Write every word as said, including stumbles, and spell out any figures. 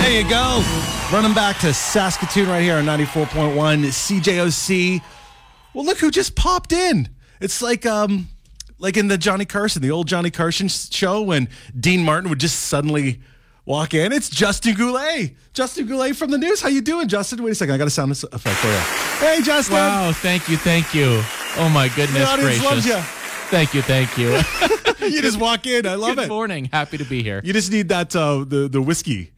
There you go. Running back to Saskatoon right here on ninety-four point one C J O C. Well, look who just popped in. It's like um, like in the Johnny Carson, the old Johnny Carson show when Dean Martin would just suddenly walk in. It's Justin Goulet. Justin Goulet from the news. How you doing, Justin? Wait a second. I got a sound effect for you. Hey, Justin. Wow, thank you, thank you. Oh, my goodness the audience gracious. loves you. Thank you, thank you. You just walk in. I love Good it. morning. Happy to be here. You just need that uh, the the whiskey.